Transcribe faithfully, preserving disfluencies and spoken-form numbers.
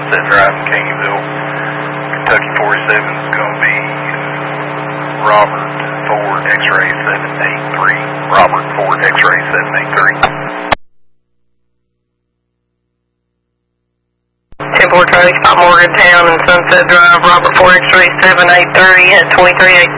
Sunset Drive in Caneyville. Kentucky forty-seven is going to be Robert Ford X-ray seven eight three. Robert Ford X-ray seven eight three. ten four Charlie, Scott Morgantown and Sunset Drive, Robert Ford X-ray seven eight three at twenty-three eight.